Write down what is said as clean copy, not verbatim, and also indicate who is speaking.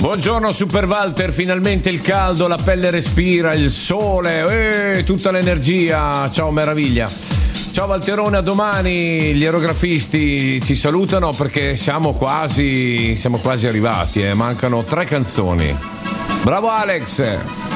Speaker 1: Buongiorno Super Walter, finalmente il caldo, la pelle respira, il sole, tutta l'energia, ciao meraviglia. Ciao Walterone, a domani. Gli aerografisti ci salutano perché siamo quasi arrivati, mancano 3 canzoni. Bravo Alex!